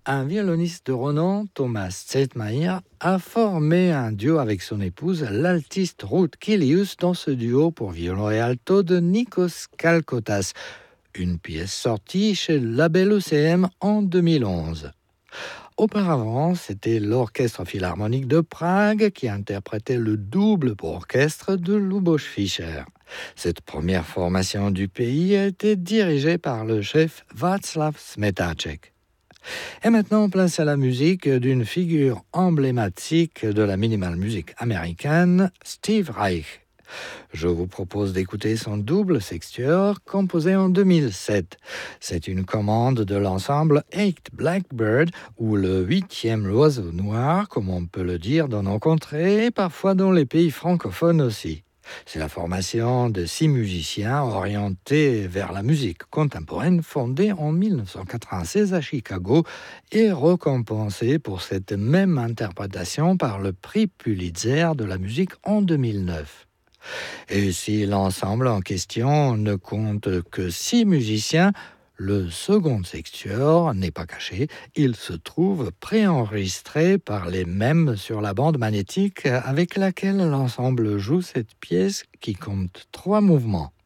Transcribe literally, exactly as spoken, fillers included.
Un violoniste de renom, Thomas Zetmayer, a formé un duo avec son épouse, l'altiste Ruth Kilius, dans ce duo pour violon et alto de Nikos Kalkotas, une pièce sortie chez le label E C M en deux mille onze. Auparavant, c'était l'Orchestre Philharmonique de Prague qui interprétait le double pour orchestre de Lubos Fischer. Cette première formation du pays a été dirigée par le chef Václav Smetáček. Et maintenant, place à la musique d'une figure emblématique de la minimal music américaine, Steve Reich. Je vous propose d'écouter son double sextuor composé en deux mille sept. C'est une commande de l'ensemble Eight Blackbird, ou le huitième oiseau noir, comme on peut le dire dans nos contrées, et parfois dans les pays francophones aussi. C'est la formation de six musiciens orientés vers la musique contemporaine fondée en dix-neuf cent quatre-vingt-seize à Chicago et récompensée pour cette même interprétation par le prix Pulitzer de la musique en deux mille neuf. Et si l'ensemble en question ne compte que six musiciens, le second sextuor n'est pas caché, il se trouve préenregistré par les mêmes sur la bande magnétique avec laquelle l'ensemble joue cette pièce qui compte trois mouvements.